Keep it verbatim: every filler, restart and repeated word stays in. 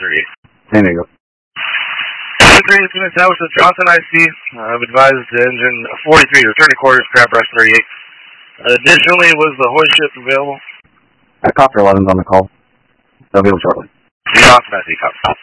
thirty-eight. San Diego. three, it's been established as Johnson I C. Uh, I've advised the engine forty-three, return to quarters, crab brush thirty-eight. Additionally, was the hoist ship available? Uh, Copter eleven's on the call. They'll be able shortly. Johnson I C, copy.